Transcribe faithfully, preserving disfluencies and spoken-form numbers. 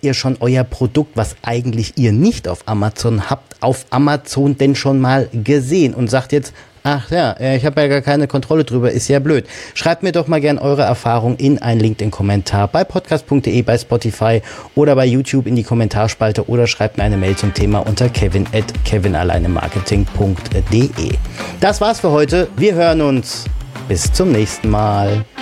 habt ihr schon euer Produkt, was eigentlich ihr nicht auf Amazon habt, auf Amazon denn schon mal gesehen und sagt jetzt, ach ja, ich habe ja gar keine Kontrolle drüber, ist ja blöd. Schreibt mir doch mal gern eure Erfahrung in einen LinkedIn-Kommentar bei podcast punkt de, bei Spotify oder bei YouTube in die Kommentarspalte oder schreibt mir eine Mail zum Thema unter kevin at kevinalleinemarketing punkt de. Das war's für heute. Wir hören uns. Bis zum nächsten Mal.